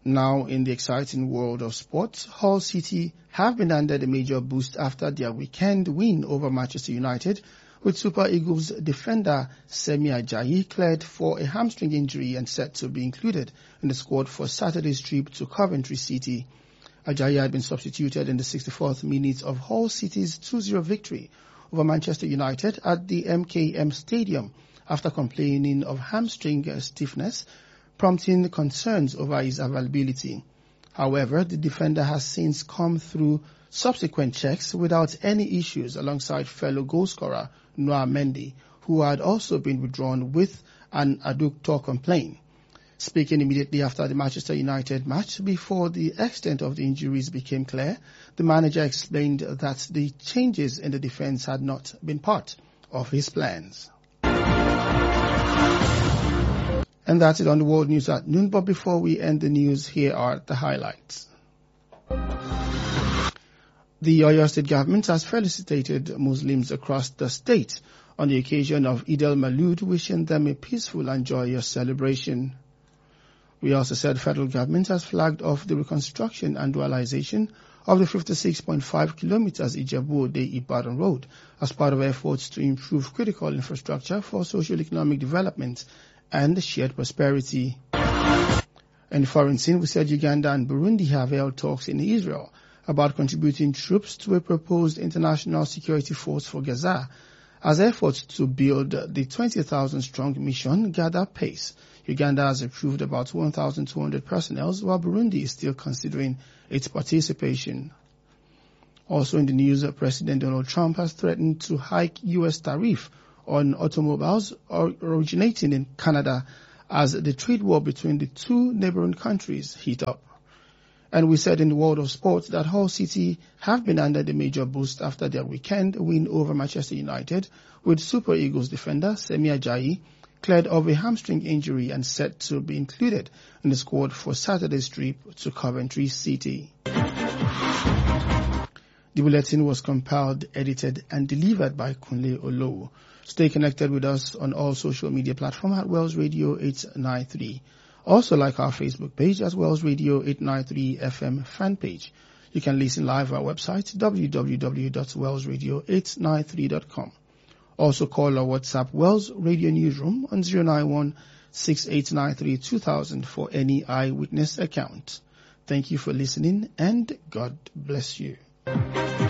Now, in the exciting world of sports, Hull City have been handed a major boost after their weekend win over Manchester United, with Super Eagles defender Semi Ajayi cleared for a hamstring injury and set to be included in the squad for Saturday's trip to Coventry City. Ajayi had been substituted in the 64th minute of Hull City's 2-0 victory over Manchester United at the MKM Stadium after complaining of hamstring stiffness, prompting concerns over his availability. However, the defender has since come through subsequent checks without any issues alongside fellow goalscorer Noah Mendy, who had also been withdrawn with an adductor complaint. Speaking immediately after the Manchester United match, before the extent of the injuries became clear, the manager explained that the changes in the defence had not been part of his plans. And that's it on the World News at noon. But before we end the news, here are the highlights. The Oyo State government has felicitated Muslims across the state on the occasion of Eid al-Maulud, wishing them a peaceful and joyous celebration. We also said the federal government has flagged off the reconstruction and dualization of the 56.5 kilometers Ijebu-Ode-Ibadan road as part of efforts to improve critical infrastructure for socio-economic development and shared prosperity. In foreign scene, we said Uganda and Burundi have held talks in Israel about contributing troops to a proposed international security force for Gaza as efforts to build the 20,000-strong mission gather pace. Uganda has approved about 1,200 personnel, while Burundi is still considering its participation. Also in the news, President Donald Trump has threatened to hike U.S. tariff on automobiles originating in Canada as the trade war between the two neighboring countries heat up. And we said in the world of sports that Hull City have been handed a major boost after their weekend win over Manchester United, with Super Eagles defender Semi Ajayi cleared of a hamstring injury and set to be included in the squad for Saturday's trip to Coventry City. The bulletin was compiled, edited and delivered by Kunle Olowo. Stay connected with us on all social media platforms at Wells Radio 893. Also like our Facebook page as Wells Radio 893 FM fan page. You can listen live at our website www.wellsradio893.com. Also call our WhatsApp Wells Radio Newsroom on 091-6893-2000 for any eyewitness account. Thank you for listening and God bless you.